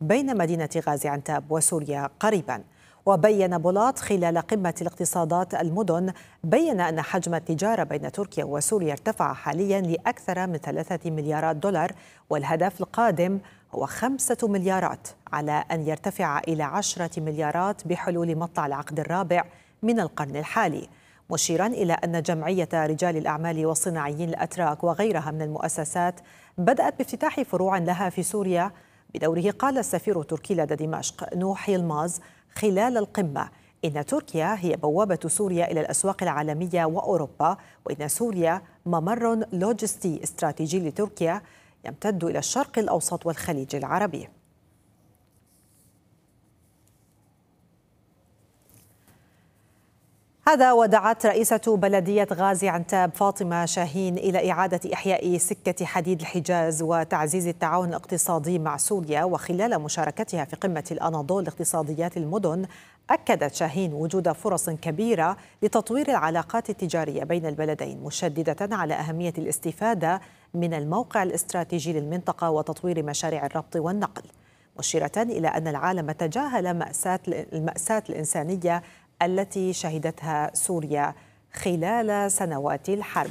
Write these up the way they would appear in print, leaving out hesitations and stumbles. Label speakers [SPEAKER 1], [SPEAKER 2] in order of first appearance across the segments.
[SPEAKER 1] بين مدينة غازي عنتاب وسوريا قريبا. وبين بولاط خلال قمة الاقتصادات المدن أن حجم التجارة بين تركيا وسوريا ارتفع حاليا لأكثر من 3 مليارات دولار، والهدف القادم هو 5 مليارات، على أن يرتفع إلى 10 مليارات بحلول مطلع العقد الرابع من القرن الحالي، مشيرا إلى أن جمعية رجال الأعمال والصناعيين الأتراك وغيرها من المؤسسات بدأت بافتتاح فروع لها في سوريا. بدوره قال السفير التركي لدى دمشق نوح يلماز خلال القمة إن تركيا هي بوابة سوريا إلى الأسواق العالمية وأوروبا، وإن سوريا ممر لوجستي استراتيجي لتركيا يمتد إلى الشرق الأوسط والخليج العربي. هذا ودعت رئيسة بلدية غازي عنتاب فاطمة شاهين إلى إعادة إحياء سكة حديد الحجاز وتعزيز التعاون الاقتصادي مع سوريا. وخلال مشاركتها في قمة الأناضول لاقتصاديات المدن، أكدت شاهين وجود فرص كبيرة لتطوير العلاقات التجارية بين البلدين، مشددة على أهمية الاستفادة من الموقع الاستراتيجي للمنطقة وتطوير مشاريع الربط والنقل، مشيرة إلى أن العالم تجاهل المأساة الإنسانية التي شهدتها سوريا خلال سنوات الحرب.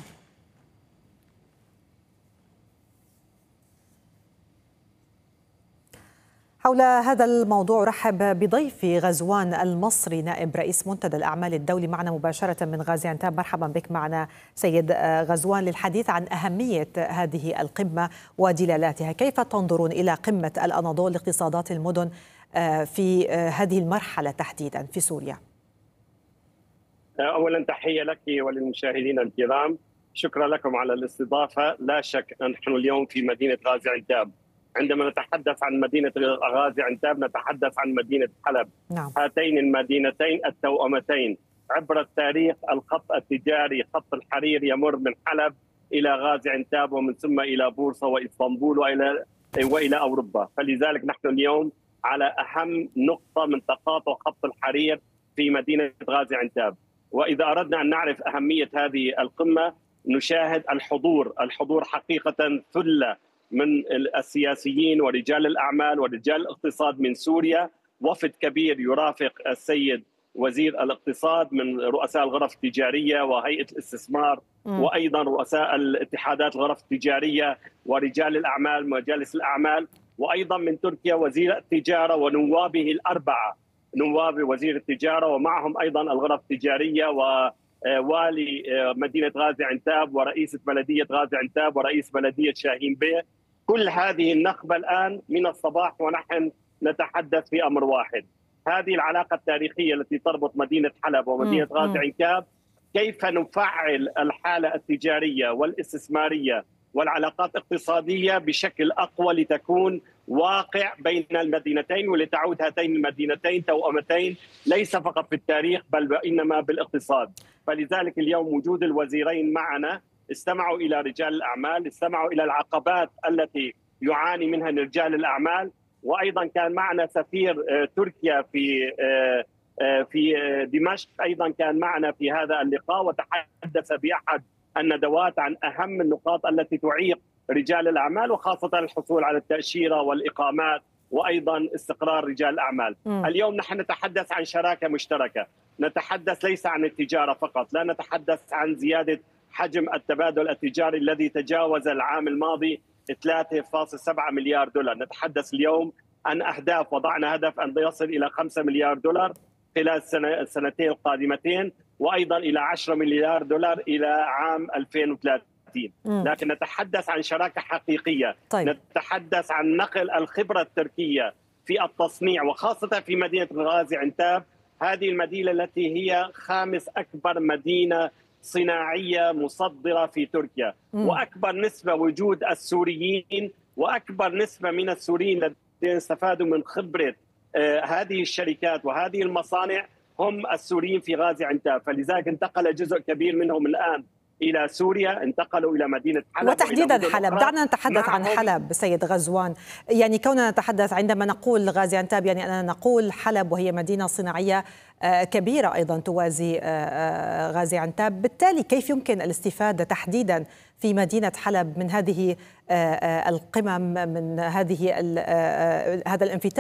[SPEAKER 1] حول هذا الموضوع رحب بضيفي غزوان المصري نائب رئيس منتدى الأعمال الدولي معنا مباشرة من غازي عنتاب. مرحبا بك معنا سيد غزوان للحديث عن أهمية هذه القمة ودلالاتها. كيف تنظرون إلى قمة الأناضول لاقتصادات المدن في هذه المرحلة تحديدا في سوريا؟
[SPEAKER 2] أولا تحية لك وللمشاهدين الكرام، شكرا لكم على الاستضافة. لا شك نحن اليوم في مدينة غازي عنتاب. عندما نتحدث عن مدينة غازي عنتاب نتحدث عن مدينة حلب.
[SPEAKER 1] نعم.
[SPEAKER 2] هاتين المدينتين التوأمتين عبر التاريخ، الخط التجاري خط الحرير يمر من حلب إلى غازي عنتاب ومن ثم إلى بورصة وإسطنبول وإلى أوروبا. فلذلك نحن اليوم على أهم نقطة من تقاطع خط الحرير في مدينة غازي عنتاب. وإذا أردنا أن نعرف أهمية هذه القمة نشاهد الحضور حقيقة ثلة من السياسيين ورجال الأعمال ورجال الاقتصاد من سوريا، وفد كبير يرافق السيد وزير الاقتصاد من رؤساء الغرف التجارية وهيئة الاستثمار وأيضا رؤساء الاتحادات الغرف التجارية ورجال الأعمال ومجالس الأعمال، وأيضا من تركيا وزير التجارة ونوابه الأربعة، نواب وزير التجارة ومعهم أيضا الغرف التجارية ووالي مدينة غازي عنتاب ورئيسة بلدية غازي عنتاب ورئيس بلدية شاهين بيه. كل هذه النخبة الآن من الصباح ونحن نتحدث في أمر واحد، هذه العلاقة التاريخية التي تربط مدينة حلب ومدينة غازي عنتاب، كيف نفعل الحالة التجارية والاستثمارية والعلاقات الاقتصادية بشكل أقوى لتكون واقع بين المدينتين ولتعود هاتين المدينتين توأمتين ليس فقط في التاريخ بل وإنما بالاقتصاد. فلذلك اليوم وجود الوزيرين معنا استمعوا إلى رجال الأعمال، استمعوا إلى العقبات التي يعاني منها رجال الأعمال، وأيضا كان معنا سفير تركيا في دمشق أيضا كان معنا في هذا اللقاء وتحدث بأحد الندوات عن أهم النقاط التي تعيق رجال الأعمال وخاصة الحصول على التأشيرة والإقامات وأيضا استقرار رجال الأعمال. اليوم نحن نتحدث عن شراكة مشتركة، نتحدث ليس عن التجارة فقط، لا نتحدث عن زيادة حجم التبادل التجاري الذي تجاوز العام الماضي 3.7 مليار دولار، نتحدث اليوم عن أهداف، وضعنا هدف أن يصل إلى 5 مليار دولار خلال السنتين القادمتين، وأيضا إلى 10 مليار دولار إلى عام 2030. لكن نتحدث عن شراكة حقيقية. طيب. نتحدث عن نقل الخبرة التركية في التصنيع وخاصة في مدينة غازي عنتاب، هذه المدينة التي هي خامس أكبر مدينة صناعية مصدرة في تركيا، وأكبر نسبة وجود السوريين وأكبر نسبة من السوريين الذين استفادوا من خبرة هذه الشركات وهذه المصانع هم السوريين في غازي عنتاب. فلذلك انتقل جزء كبير منهم الآن إلى سوريا، انتقلوا إلى مدينة حلب
[SPEAKER 1] وتحديدا حلب. دعنا نتحدث عن حلب سيد غزوان. يعني كوننا نتحدث عندما نقول غازي عنتاب يعني أننا نقول حلب وهي مدينة صناعية كبيرة أيضا توازي غازي عنتاب، بالتالي كيف يمكن الاستفادة تحديدا في مدينة حلب من هذه القمم، من هذا الانفتاح